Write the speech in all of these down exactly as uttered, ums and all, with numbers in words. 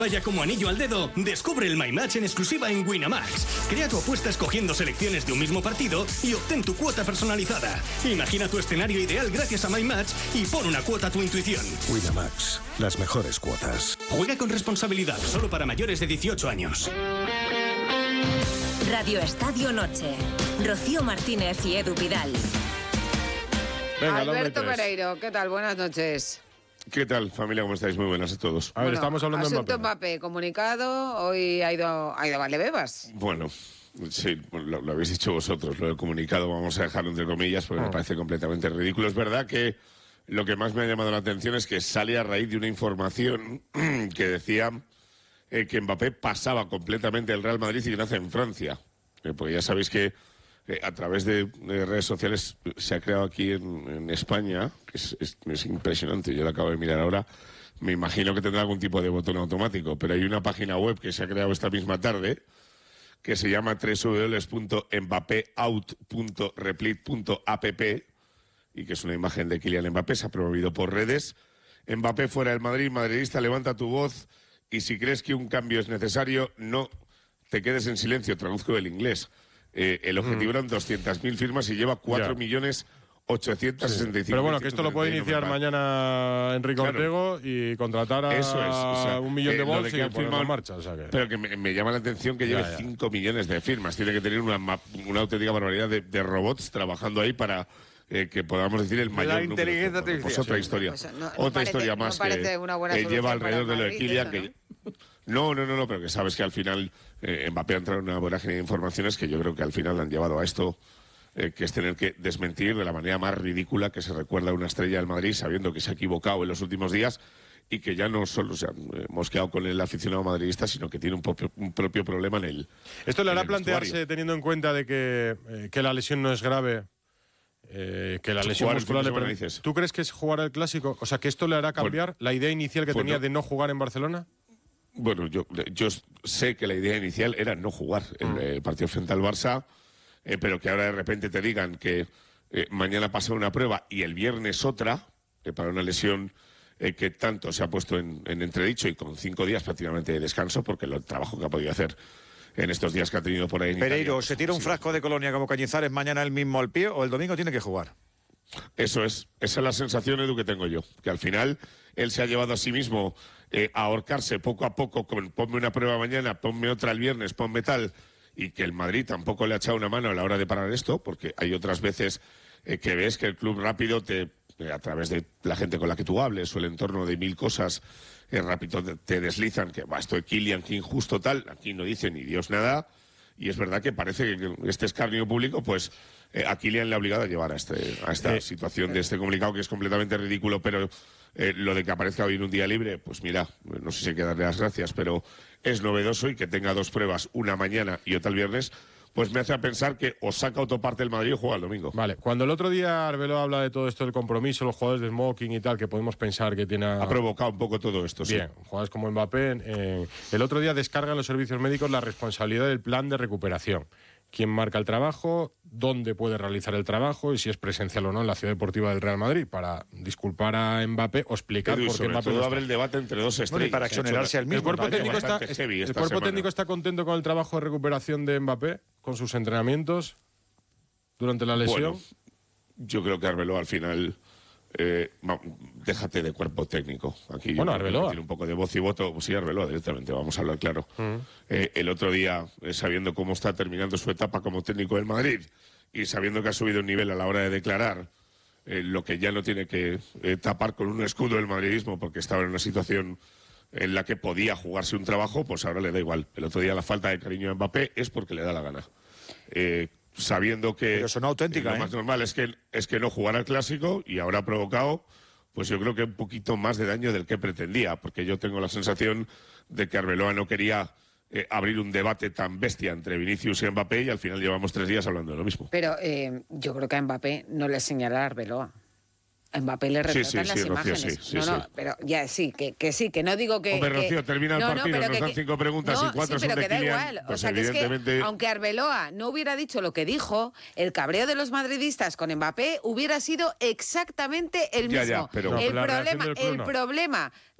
Vaya como anillo al dedo, descubre el My Match en exclusiva en Winamax. Crea tu apuesta escogiendo selecciones de un mismo partido y obtén tu cuota personalizada. Imagina tu escenario ideal gracias a My Match y pon una cuota a tu intuición. Winamax, las mejores cuotas. Juega con responsabilidad, solo para mayores de dieciocho años. Radio Estadio Noche. Rocío Martínez y Edu Pidal. Venga, Alberto Pereiro, ¿qué tal? Buenas noches. ¿Qué tal, familia? ¿Cómo estáis? Muy buenas a todos. A ver, Bueno, estamos hablando de asunto Mbappé. Mbappé, comunicado, hoy ha ido, ha ido a Valdebebas. Bueno, sí, lo, lo habéis dicho vosotros, lo del comunicado vamos a dejarlo entre comillas porque Ah. me parece completamente ridículo. Es verdad que lo que más me ha llamado la atención es que sale a raíz de una información que decía eh, que Mbappé pasaba completamente el Real Madrid y nace en Francia. Eh, porque ya sabéis que eh, a través de, de redes sociales se ha creado aquí en, en España, que es, es, es impresionante, yo lo acabo de mirar ahora, me imagino que tendrá algún tipo de botón automático, pero hay una página web que se ha creado esta misma tarde que se llama doble u doble u doble u punto mbapeout punto replit punto app y que es una imagen de Kylian Mbappé, se ha promovido por redes. Mbappé fuera del Madrid, madridista, levanta tu voz y si crees que un cambio es necesario, no te quedes en silencio, traduzco del inglés. Eh, el objetivo mm. eran doscientas mil firmas y lleva cuatro millones ochocientos sesenta y cinco mil. Pero bueno, que esto lo puede iniciar mañana Enrique claro. Ortego y contratar a Eso es, o sea, un millón de eh, bols de y han ponerlo en marcha. O sea que... Pero que me, me llama la atención que lleve cinco millones de firmas. Tiene que tener una, una auténtica barbaridad de, de robots trabajando ahí para eh, que podamos decir el mayor la inteligencia número. Pues otra historia. Pues no, no otra parece, historia más no que eh, lleva alrededor de lo de Kylian. Eso, ¿no? Que, No, no, no, no, pero que sabes que al final eh, Mbappé ha entrado en una vorágine de informaciones que yo creo que al final han llevado a esto, eh, que es tener que desmentir de la manera más ridícula que se recuerda a una estrella del Madrid, sabiendo que se ha equivocado en los últimos días y que ya no solo se ha eh, mosqueado con el aficionado madridista, sino que tiene un propio, un propio problema en el Esto le hará el plantearse, vestuario. teniendo en cuenta de que, eh, que la lesión no es grave, eh, que la lesión Jugar el muscular fin de le semana, pre- dices. ¿Tú crees que es jugar el Clásico? O sea, ¿que esto le hará cambiar la idea inicial que pues tenía no. de no jugar en Barcelona? Bueno, yo, yo sé que la idea inicial era no jugar el, el partido frente al Barça, eh, pero que ahora de repente te digan que eh, mañana pasa una prueba y el viernes otra, eh, para una lesión eh, que tanto se ha puesto en, en entredicho y con cinco días prácticamente de descanso, porque el trabajo que ha podido hacer en estos días que ha tenido por ahí en Pereiro, Italia, ¿se tira un sí. frasco de Colonia como Cañizares mañana el mismo al pie o el domingo tiene que jugar? Eso es, esa es la sensación, Edu, que tengo yo, que al final él se ha llevado a sí mismo eh, a ahorcarse poco a poco con ponme una prueba mañana, ponme otra el viernes, ponme tal, y que el Madrid tampoco le ha echado una mano a la hora de parar esto, porque hay otras veces eh, que ves que el club rápido te, eh, a través de la gente con la que tú hables o el entorno de mil cosas, eh, rápido te, te deslizan que va, esto de Kylian, que injusto tal, aquí no dice ni Dios nada, y es verdad que parece que este escarnio público, pues eh, a Kylian le ha obligado a llevar a, este, a esta eh, situación de este comunicado que es completamente ridículo, pero eh, lo de que aparezca hoy en un día libre, pues mira, no sé si hay que darle las gracias, pero es novedoso y que tenga dos pruebas, una mañana y otra el viernes, pues me hace pensar que o saca autoparte el Madrid o juega el domingo. Vale, cuando el otro día Arbeloa habla de todo esto del compromiso, los jugadores de smoking y tal, que podemos pensar que tiene... A... Ha provocado un poco todo esto, Bien, sí. jugadores como Mbappé. Eh, el otro día descargan los servicios médicos la responsabilidad del plan de recuperación. Quién marca el trabajo, dónde puede realizar el trabajo y si es presencial o no en la Ciudad Deportiva del Real Madrid, para disculpar a Mbappé o explicar Edu, por qué sobre Mbappé todo no abre el debate entre dos estrellas. Bueno, y para exonerarse al mismo. El cuerpo, técnico está, el cuerpo semana. técnico está contento con el trabajo de recuperación de Mbappé, con sus entrenamientos durante la lesión. Bueno, yo creo que Arbeloa al final... Eh, déjate de cuerpo técnico. Aquí bueno, yo Arbeloa. Tiene un poco de voz y voto. Pues sí, Arbeloa directamente, vamos a hablar claro. Uh-huh. eh, el otro día, eh, sabiendo cómo está terminando su etapa como técnico del Madrid y sabiendo que ha subido un nivel a la hora de declarar eh, lo que ya no tiene que eh, tapar con un escudo del madridismo porque estaba en una situación en la que podía jugarse un trabajo, pues ahora le da igual. El otro día la falta de cariño a Mbappé es porque le da la gana. Eh, sabiendo que Pero son auténticas, eh, lo más normal es que, es que no jugara el Clásico y ahora ha provocado, pues yo creo que un poquito más de daño del que pretendía, porque yo tengo la sensación de que Arbeloa no quería eh, abrir un debate tan bestia entre Vinicius y Mbappé y al final llevamos tres días hablando de lo mismo. Pero eh, yo creo que a Mbappé no le señala a Arbeloa. A Mbappé le retratan sí, sí, las sí, imágenes. Rocío, sí, sí, no, no, sí. pero ya sí, que, que sí, que no digo que... Hombre, que, Rocío, termina el no, partido, no, nos que, dan que, cinco preguntas no, y cuatro sí, son pero de que da Kylian, igual. pues o sea, que evidentemente... es que, aunque Arbeloa no hubiera dicho lo que dijo, el cabreo de los madridistas con Mbappé hubiera sido exactamente el Ya, mismo. ya, pero... No, el pero la reacción problema, del club el no. problema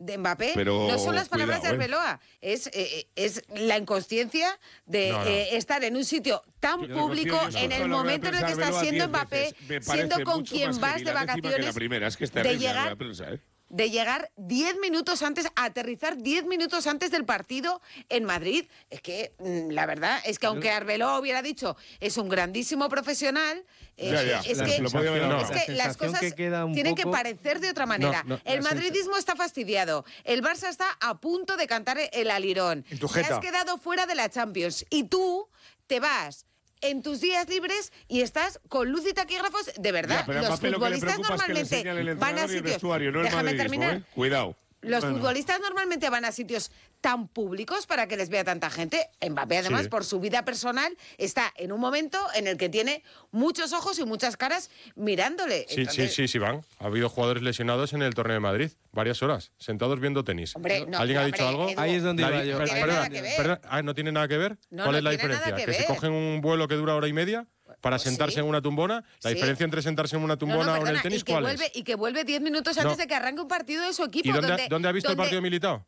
de Mbappé Pero, no son las palabras cuidado, de Arbeloa, ¿eh? es, eh, es la inconsciencia de no, no. Eh, estar en un sitio tan Yo, público Rocío, yo en el escucho la rueda de momento en el que prensa está de siendo Arbeloa Mbappé, diez veces. Me siendo parece con mucho quien más vas heavy de la décima que vacaciones, la primera. Es que es de terrible la llegar, rueda de prensa, ¿eh? de llegar diez minutos antes, a aterrizar diez minutos antes del partido en Madrid. Es que, mm, la verdad, es que aunque Arbeloa hubiera dicho, es un grandísimo profesional, eh, Ya, ya. es La que, lo podía haber es hablado. que La las sensación cosas que queda un tienen que poco- parecer de otra manera. No, no, el la sensa- madridismo está fastidiado. El Barça está a punto de cantar el alirón. En tu Te jeta. has quedado fuera de la Champions. Y tú te vas en tus días libres y estás con luz y taquígrafos, de verdad. Ya, pero a los Mbappé lo que le futbolistas preocupa es que le normalmente enseñan el van a entrenador y el sitios. vestuario, no el Déjame madridismo, terminar. ¿eh? Cuidado. Los Bueno. futbolistas normalmente van a sitios tan públicos para que les vea tanta gente. Mbappé, además, Sí. por su vida personal, está en un momento en el que tiene muchos ojos y muchas caras mirándole. Sí, Entonces, sí, sí, sí van. Ha habido jugadores lesionados en el torneo de Madrid, varias horas, sentados viendo tenis. Hombre, no, ¿Alguien ha hombre, dicho algo? Edu, Ahí es donde La iba di- yo. per- tiene perdona, nada que ver. perdona, ah, ¿no tiene nada que ver? No, ¿Cuál no es la tiene nada diferencia? que ¿Que se ver. cogen un vuelo que dura hora y media para Pues sentarse sí. en una tumbona? ¿La Sí. diferencia entre sentarse en una No, no, tumbona o en perdona, el tenis y que cuál vuelve, es? Y que vuelve diez minutos antes No. de que arranque un partido de su equipo. ¿Y dónde, donde, ha- dónde ha visto el donde- partido militado?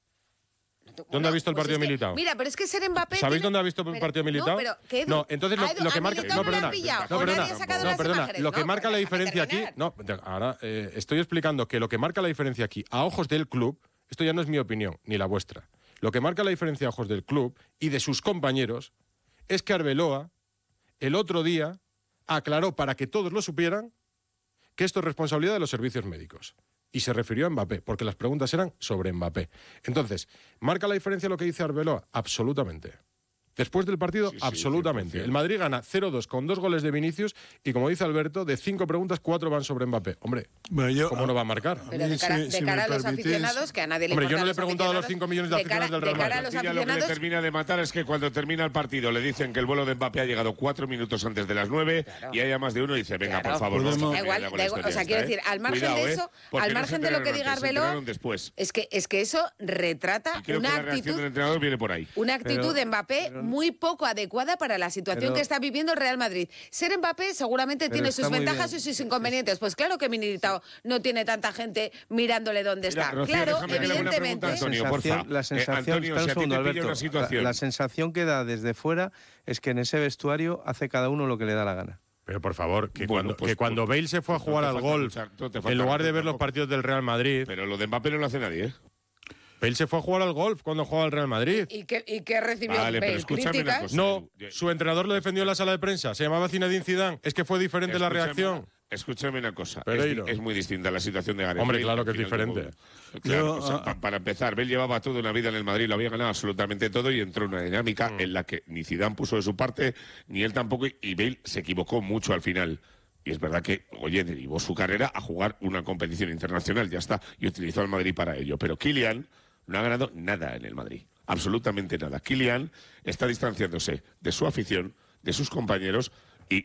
¿Dónde ha visto el pues partido es que, militado? Mira, pero es que ser Mbappé... ¿Sabéis tiene- dónde ha visto el pero- partido militado? No, pero que Edu- No, entonces lo, a Edu- lo que a marca... Militao No, no le han perdona. pillado, No, o perdona. nadie ha sacado No, las perdona. imágenes. Lo que No, marca pero la déjame diferencia aquí... terminar. No, de- ahora eh, estoy explicando que lo que marca la diferencia aquí, a ojos del club, esto ya no es mi opinión, ni la vuestra. Lo que marca la diferencia a ojos del club y de sus compañeros es que Arbeloa, el otro día, aclaró para que todos lo supieran que esto es responsabilidad de los servicios médicos. Y se refirió a Mbappé, porque las preguntas eran sobre Mbappé. Entonces, ¿marca la diferencia lo que dice Arbeloa? Absolutamente. Después del partido, Sí, sí, absolutamente. cien por cien. El Madrid gana cero dos con dos goles de Vinicius y, como dice Alberto, de cinco preguntas, cuatro van sobre Mbappé. Hombre, Bueno, yo- ¿cómo no va a marcar? Pero de mí, cara, si- de si cara me a los permitís- aficionados, que a nadie le Hombre, yo importa no le he los preguntado a los aficionados, cinco millones de cara- aficionados del Real De cara a Madrid. los Castilla, lo que le aficionados... termina de matar es que cuando termina el partido le dicen que el vuelo de Mbappé ha llegado cuatro minutos antes de las nueve Claro. y haya más de uno y dice, venga, Claro. por favor, no Podemos- os Da igual, con da la igual, historia o sea, esta, quiero ¿eh? decir, al margen Cuidado, de ¿eh? eso, Porque al no se margen de lo que enteraron diga antes, se Arbeloa, enteraron después. es que, es que eso retrata Y creo una que la reacción actitud... del entrenador viene por ahí. Una actitud Pero- de Mbappé pero- muy poco adecuada para la situación pero- que está viviendo el Real Madrid. Ser Mbappé seguramente Pero tiene está sus muy ventajas bien. y sus inconvenientes. Pues claro que Militao no tiene tanta gente mirándole dónde Mira, está. Rocío, claro, déjame que le haga una evidentemente. pregunta, Antonio, la sensación, porfa. la Eh, sensación, Antonio, espera si un a ti segundo, te pilla Alberto. una situación- La, la sensación que da desde fuera es que en ese vestuario hace cada uno lo que le da la gana. Pero por favor, que, Bueno, cuando, pues, que cuando pues, Bale se fue a pues no jugar te al falta golf, mucha- no te falta en lugar de mucho ver los tampoco. partidos del Real Madrid, Pero lo de Mbappé no lo hace nadie, ¿eh? Bale se fue a jugar al golf cuando jugaba al Real Madrid. ¿Y qué, y qué recibió Vale, pero Bale? escúchame una ¿Críticas? cosa. No, Yo- su entrenador lo defendió en la sala de prensa. Se llamaba Zinedine Zidane. Es que fue diferente la Escúchame reacción. una- Escúchame una cosa. Es, Pereiro. di- es muy distinta la situación de Gareth Hombre, Bale, claro al que es final del diferente. juego. Claro, Yo, o sea, ah, pa- para empezar, Bale llevaba toda una vida en el Madrid, lo había ganado absolutamente todo y entró en una dinámica Mm. en la que ni Zidane puso de su parte, ni él tampoco, y- y Bale se equivocó mucho al final. Y es verdad que, oye, derivó su carrera a jugar una competición internacional, ya está, y utilizó al Madrid para ello. Pero Kylian no ha ganado nada en el Madrid, absolutamente nada. Kylian está distanciándose de su afición, de sus compañeros y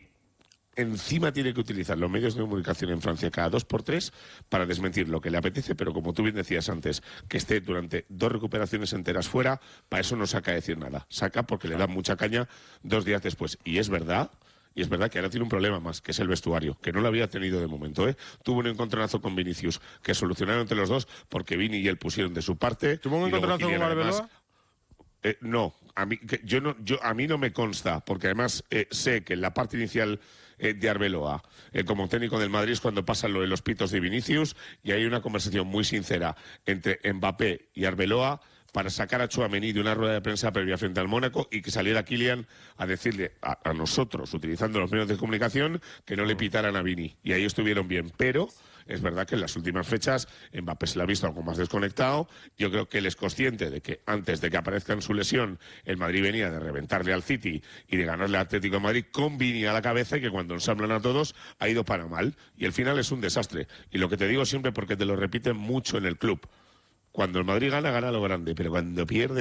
encima tiene que utilizar los medios de comunicación en Francia cada dos por tres para desmentir lo que le apetece, pero como tú bien decías antes, que esté durante dos recuperaciones enteras fuera, para eso no saca a decir nada. Saca porque le da mucha caña dos días después. Y es verdad... Y es verdad que ahora tiene un problema más, que es el vestuario, que no lo había tenido de momento, ¿eh? Tuvo un encontronazo con Vinicius, que solucionaron entre los dos, porque Vini y él pusieron de su parte. ¿Tuvo un y luego encontronazo con Kylian, además, Arbeloa? eh, no, a mí, que yo no, yo, a mí no me consta, porque además eh, sé que en la parte inicial eh, de Arbeloa, eh, como técnico del Madrid, es cuando pasan lo de los pitos de Vinicius, y hay una conversación muy sincera entre Mbappé y Arbeloa para sacar a Tchouaméni de una rueda de prensa previa frente al Mónaco y que saliera Kylian a decirle a, a nosotros, utilizando los medios de comunicación, que no le pitaran a Vini. Y ahí estuvieron bien, pero... Es verdad que en las últimas fechas Mbappé se la ha visto algo más desconectado. Yo creo que él es consciente de que antes de que aparezca en su lesión, el Madrid venía de reventarle al City y de ganarle al Atlético de Madrid con Vini a la cabeza y que cuando ensamblan a todos ha ido para mal. Y el final es un desastre. Y lo que te digo siempre porque te lo repiten mucho en el club. Cuando el Madrid gana, gana lo grande, pero cuando pierde...